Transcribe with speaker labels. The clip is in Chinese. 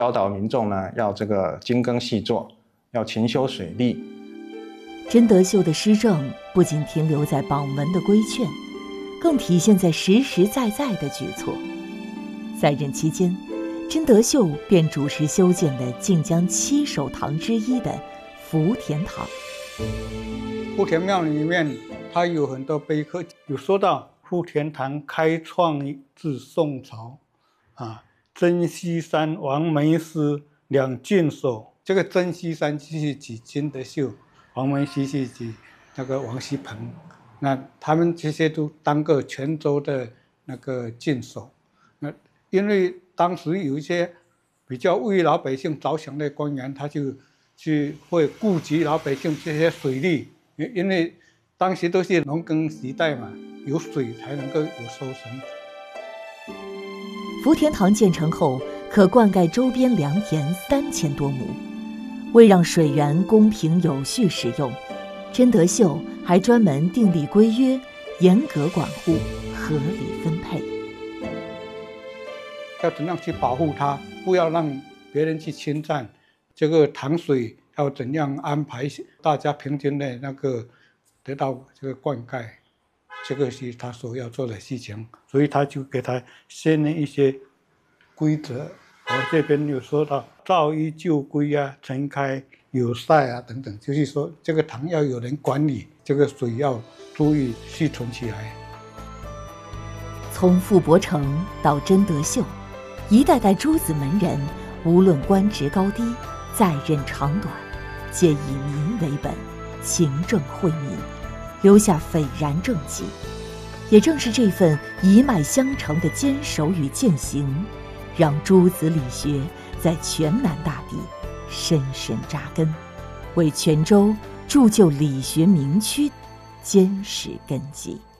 Speaker 1: 教导民众呢要这个精耕细作，要勤修水利。
Speaker 2: 真德秀的施政不仅停留在榜文的规劝，更体现在实实在在的举措。在任期间，真德秀便主持修建了晋江7首堂之一的福田堂。
Speaker 3: 福田庙里面，它有很多碑刻，有说到福田堂开创自宋朝，征西山王梅师两郡守。这个征西山是指真德秀，王梅师是指那个王锡鹏，那他们这些都当过泉州的那个郡守。那因为当时有一些比较为老百姓着想的官员，他就去会顾及老百姓这些水利，因为当时都是农耕时代嘛，有水才能够有收成。
Speaker 2: 福田堂建成后，可灌溉周边良田3000多亩。为让水源公平有序使用，真德秀还专门订立规约，严格管护，合理分配。
Speaker 3: 要怎样去保护它，不要让别人去侵占。这个塘水要怎样安排，大家平均的那个得到这个灌溉，这个是他所要做的事情。所以他就给他限定一些规则。我这边有说到造衣旧规啊、陈开有晒啊等等，就是说这个塘要有人管理，这个水要注意蓄存起来。
Speaker 2: 从傅伯成到真德秀，一代代诸子门人，无论官职高低、在任长短，皆以民为本，勤政惠民，留下斐然政绩。也正是这份一脉相承的坚守与践行，让诸子理学在全南大地深深扎根，为泉州铸就理学名区坚实根基。